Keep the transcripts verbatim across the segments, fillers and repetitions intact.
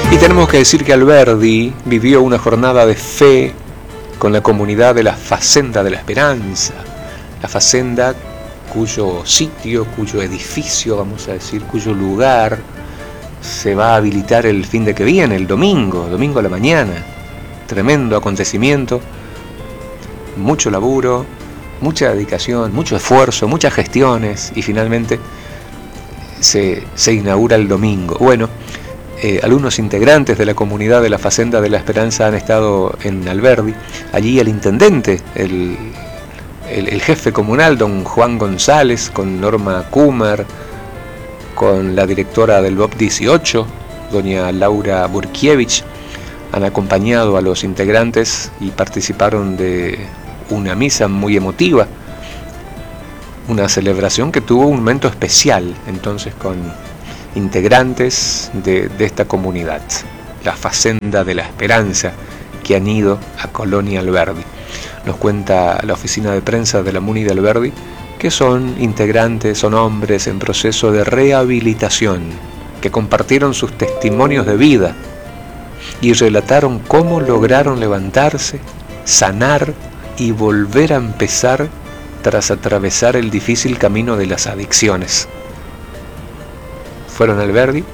Y tenemos que decir que Alberdi vivió una jornada de fe con la comunidad de la Facenda de la Esperanza, la Facenda cuyo sitio, cuyo edificio, vamos a decir, cuyo lugar se va a habilitar el fin de que viene, el domingo, domingo a la mañana. Tremendo acontecimiento, mucho laburo, mucha dedicación, mucho esfuerzo, muchas gestiones y finalmente se, se inaugura el domingo. Bueno, eh, algunos integrantes de la comunidad de la Facenda de la Esperanza han estado en Alberdi. Allí el intendente, el, el, el jefe comunal, don Juan González, con Norma Kummer, con la directora del B O P dieciocho, doña Laura Burkiewicz, han acompañado a los integrantes y participaron de una misa muy emotiva, una celebración que tuvo un momento especial entonces con integrantes de, de esta comunidad, la Facenda de la Esperanza, que han ido a Colonia Alberdi. Nos cuenta la oficina de prensa de la Muni de Alberdi que son integrantes, son hombres en proceso de rehabilitación, que compartieron sus testimonios de vida y relataron cómo lograron levantarse, sanar y volver a empezar tras atravesar el difícil camino de las adicciones. Fueron al Alberdi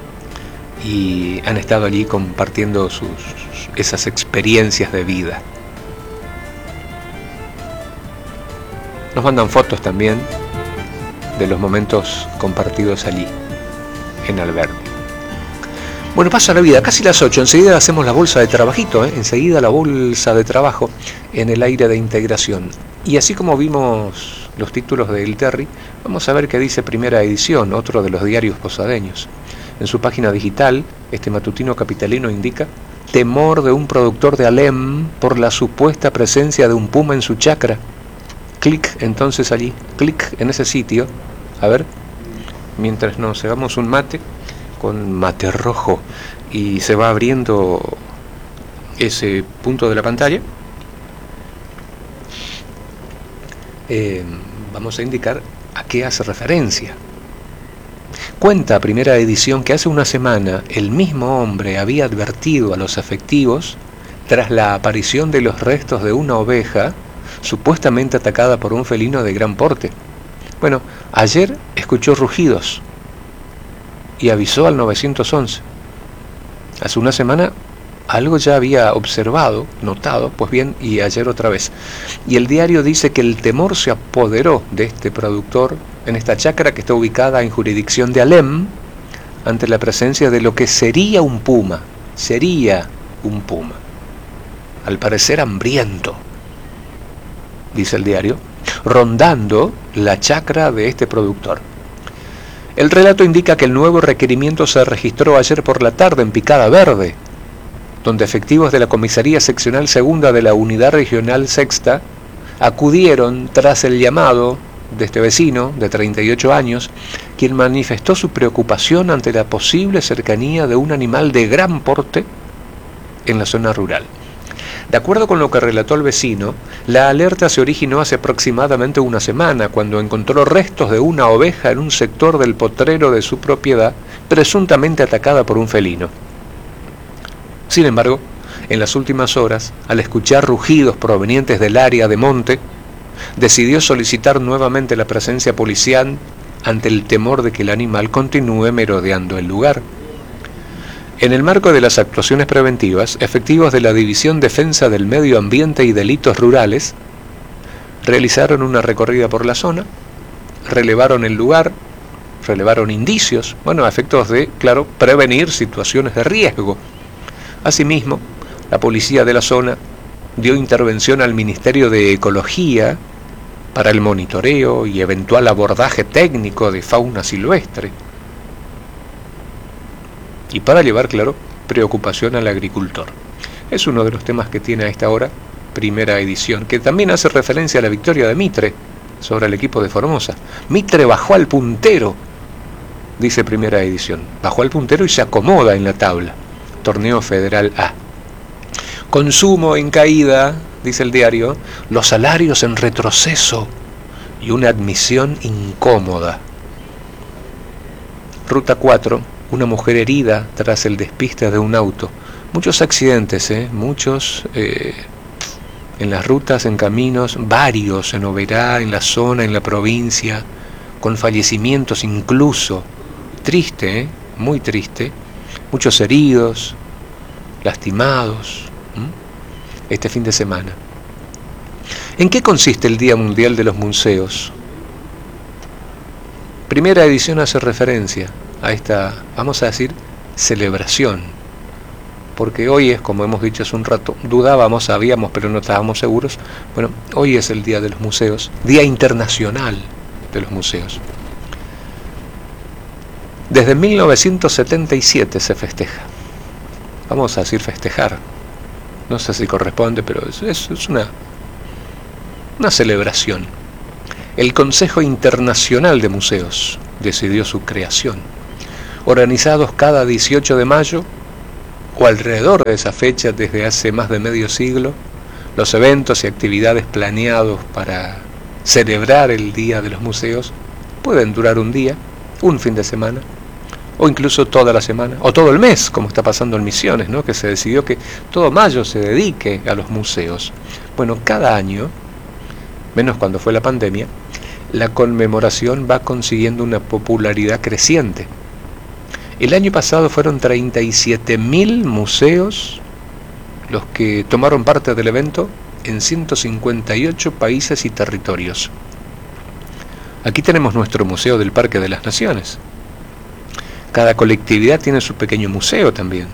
y han estado allí compartiendo sus, esas experiencias de vida. Nos mandan fotos también de los momentos compartidos allí, en Alberdi. Bueno, pasa la vida, casi las ocho, enseguida hacemos la bolsa de trabajito, ¿eh? enseguida la bolsa de trabajo en el aire de integración. Y así como vimos los títulos de El Terry, vamos a ver qué dice Primera Edición, otro de los diarios posadeños. En su página digital, este matutino capitalino indica: temor de un productor de Alem por la supuesta presencia de un puma en su chacra. Clic entonces allí, clic en ese sitio, a ver, mientras nos cebamos un mate con mate rojo y se va abriendo ese punto de la pantalla, eh, vamos a indicar a qué hace referencia. Cuenta Primera Edición que hace una semana el mismo hombre había advertido a los efectivos tras la aparición de los restos de una oveja supuestamente atacada por un felino de gran porte. Bueno, ayer escuchó rugidos y avisó al nueve once. Hace una semana algo ya había observado, notado, pues bien, y ayer otra vez. Y el diario dice que el temor se apoderó de este productor en esta chacra que está ubicada en jurisdicción de Alem, ante la presencia de lo que sería un puma, sería un puma, al parecer hambriento, dice el diario, rondando la chacra de este productor. El relato indica que el nuevo requerimiento se registró ayer por la tarde en Picada Verde, donde efectivos de la Comisaría Seccional Segunda de la Unidad Regional Sexta acudieron tras el llamado de este vecino de treinta y ocho años, quien manifestó su preocupación ante la posible cercanía de un animal de gran porte en la zona rural. De acuerdo con lo que relató el vecino, la alerta se originó hace aproximadamente una semana, cuando encontró restos de una oveja en un sector del potrero de su propiedad, presuntamente atacada por un felino. Sin embargo, en las últimas horas, al escuchar rugidos provenientes del área de monte, decidió solicitar nuevamente la presencia policial ante el temor de que el animal continúe merodeando el lugar. En el marco de las actuaciones preventivas, efectivos de la División Defensa del Medio Ambiente y Delitos Rurales realizaron una recorrida por la zona, relevaron el lugar, relevaron indicios, bueno, a efectos de, claro, prevenir situaciones de riesgo. Asimismo, la policía de la zona dio intervención al Ministerio de Ecología para el monitoreo y eventual abordaje técnico de fauna silvestre, y para llevar, claro, preocupación al agricultor. Es uno de los temas que tiene a esta hora Primera Edición, que también hace referencia a la victoria de Mitre sobre el equipo de Formosa. Mitre bajó al puntero, dice Primera Edición, bajó al puntero y se acomoda en la tabla. Torneo Federal A. Consumo en caída, dice el diario, los salarios en retroceso y una admisión incómoda. Ruta cuatro una mujer herida tras el despiste de un auto. Muchos accidentes, ¿eh? muchos eh, en las rutas, en caminos, varios en Oberá, en la zona, en la provincia, con fallecimientos incluso. Triste, ¿eh? muy triste. Muchos heridos, lastimados, ¿m? este fin de semana. ¿En qué consiste el Día Mundial de los Museos? Primera edición hace referencia a esta, vamos a decir, celebración, porque hoy es, como hemos dicho hace un rato, dudábamos, sabíamos, pero no estábamos seguros. Bueno, hoy es el Día de los Museos, Día Internacional de los Museos. Desde mil novecientos setenta y siete se festeja. Vamos a decir festejar. No sé si corresponde, pero es, es, es una, una celebración. El Consejo Internacional de Museos decidió su creación. Organizados cada dieciocho de mayo, o alrededor de esa fecha desde hace más de medio siglo, los eventos y actividades planeados para celebrar el Día de los Museos pueden durar un día, un fin de semana, o incluso toda la semana, o todo el mes, como está pasando en Misiones, ¿no? Que se decidió que todo mayo se dedique a los museos. Bueno, cada año, menos cuando fue la pandemia, la conmemoración va consiguiendo una popularidad creciente. El año pasado fueron treinta y siete mil museos los que tomaron parte del evento en ciento cincuenta y ocho países y territorios. Aquí tenemos nuestro Museo del Parque de las Naciones. Cada colectividad tiene su pequeño museo también.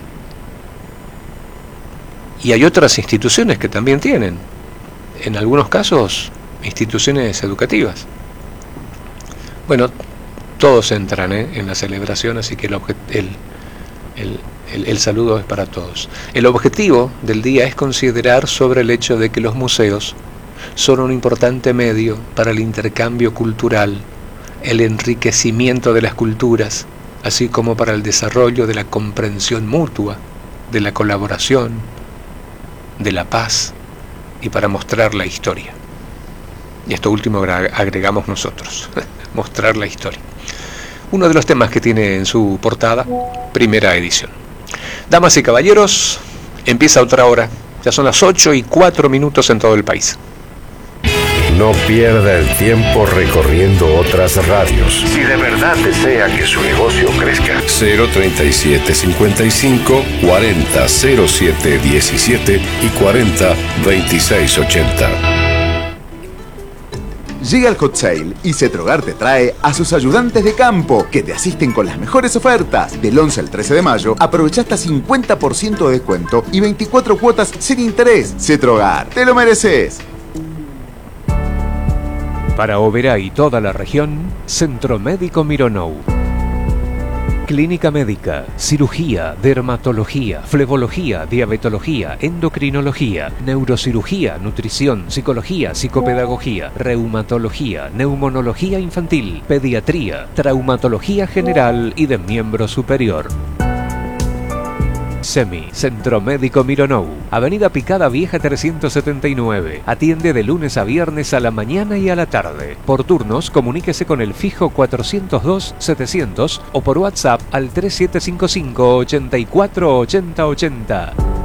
Y hay otras instituciones que también tienen, en algunos casos, instituciones educativas. Bueno, todos entran ¿eh? en la celebración, así que el, el, el, el, el saludo es para todos. El objetivo del día es considerar sobre el hecho de que los museos son un importante medio para el intercambio cultural, el enriquecimiento de las culturas, así como para el desarrollo de la comprensión mutua, de la colaboración, de la paz y para mostrar la historia. Y esto último agregamos nosotros, mostrar la historia. Uno de los temas que tiene en su portada, primera edición. Damas y caballeros, empieza otra hora. Ya son las ocho y cuatro minutos en todo el país. No pierda el tiempo recorriendo otras radios. Si de verdad desea que su negocio crezca. cero treinta y siete cincuenta y cinco cuarenta cero siete diecisiete y cuarenta veintiséis ochenta. Llega el Hot Sale y Cetrogar te trae a sus ayudantes de campo que te asisten con las mejores ofertas. Del once al trece de mayo aprovecha hasta cincuenta por ciento de descuento y veinticuatro cuotas sin interés. Cetrogar, te lo mereces. Para Oberá y toda la región, Centro Médico Mironou. Clínica médica, cirugía, dermatología, flebología, diabetología, endocrinología, neurocirugía, nutrición, psicología, psicopedagogía, reumatología, neumonología infantil, pediatría, traumatología general y de miembro superior. SEMI, Centro Médico Mironou, Avenida Picada Vieja trescientos setenta y nueve. Atiende de lunes a viernes a la mañana y a la tarde. Por turnos, comuníquese con el fijo cuatrocientos dos setecientos o por WhatsApp al tres siete cinco cinco ochenta y cuatro ochenta ochenta.